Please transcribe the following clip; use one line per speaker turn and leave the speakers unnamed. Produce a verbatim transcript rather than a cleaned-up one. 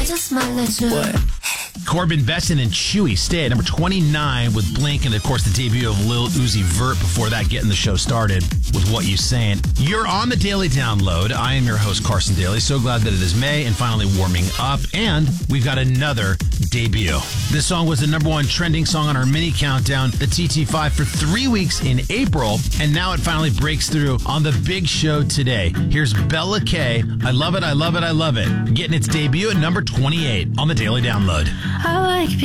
just might let you.
What? Corbin Besson and Chewy stay at number twenty-nine with Blink, and of course the debut of Lil Uzi Vert before that getting the show started with What You Saying. You're on the Daily Download. I am your host, Carson Daly. So glad that it is May and finally warming up, and we've got another debut. This song was the number one trending song on our mini countdown, the T T five, for three weeks in April, and now it finally breaks through on the big show today. Here's Bella K. I love it, I love it, I love it. Getting its debut at number twenty-eight on the Daily Download.
I like